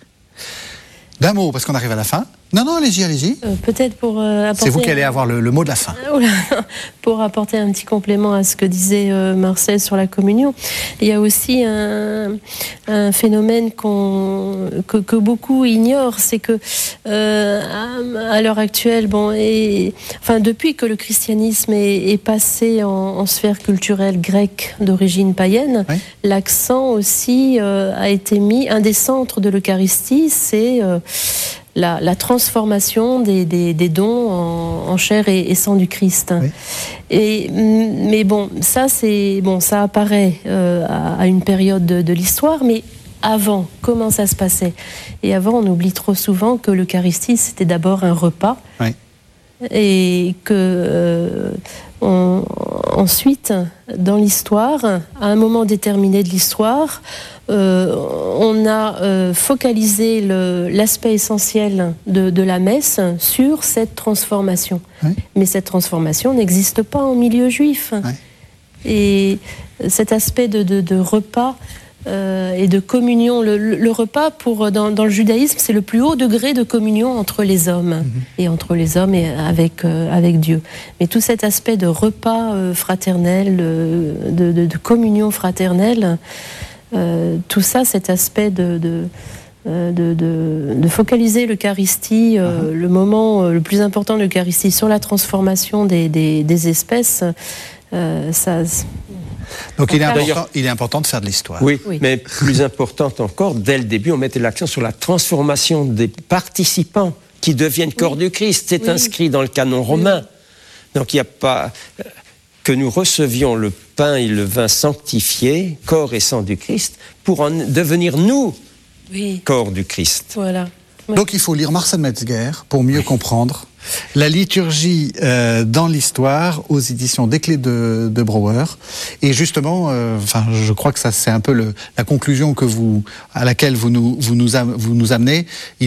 D'un mot, parce qu'on arrive à la fin. Non, non, allez-y, allez-y. Euh, peut-être pour euh, apporter... C'est vous qui allez avoir le, le mot de la fin. Euh, pour apporter un petit complément à ce que disait euh, Marcel sur la communion, il y a aussi un, un phénomène qu'on, que, que beaucoup ignorent, c'est que euh, à, à l'heure actuelle, bon, et, enfin, depuis que le christianisme est, est passé en, en sphère culturelle grecque d'origine païenne, oui. L'accent aussi euh, a été mis, un des centres de l'Eucharistie, c'est... Euh, La, la transformation des, des, des dons en, en chair et, et sang du Christ. Oui. Et, mais bon, ça, c'est, bon, ça apparaît euh, à, à une période de, de l'histoire, mais avant, comment ça se passait ? Et avant, on oublie trop souvent que l'Eucharistie, c'était d'abord un repas. Oui. Et que euh, on, ensuite, dans l'histoire, à un moment déterminé de l'histoire, Euh, on a euh, focalisé le, l'aspect essentiel de, de la messe sur cette transformation. Oui. Mais cette transformation n'existe pas en milieu juif. Oui. Et cet aspect de, de, de repas euh, et de communion, le, le repas, pour, dans, dans le judaïsme, c'est le plus haut degré de communion entre les hommes, mm-hmm. et entre les hommes et avec, euh, avec Dieu. Mais tout cet aspect de repas euh, fraternel, euh, de, de, de communion fraternelle, Euh, tout ça, cet aspect de, de, de, de, de focaliser l'Eucharistie, euh, uh-huh. le moment euh, le plus important de l'Eucharistie sur la transformation des, des, des espèces, euh, ça... Donc il est, important, il est important de faire de l'histoire. Oui, oui, mais plus importante encore, dès le début, on mettait l'accent sur la transformation des participants qui deviennent corps oui. du Christ. C'est oui. inscrit dans le canon romain. Oui. Donc il n'y a pas... que nous recevions le pain et le vin sanctifiés, corps et sang du Christ, pour en devenir, nous, oui. corps du Christ. Voilà. Ouais. Donc il faut lire Marcel Metzger pour mieux oui. comprendre la liturgie euh, dans l'histoire aux éditions des Clés de, de Brouwer. Et justement, euh, enfin, je crois que ça c'est un peu le, la conclusion que vous, à laquelle vous nous, vous nous, vous nous amenez.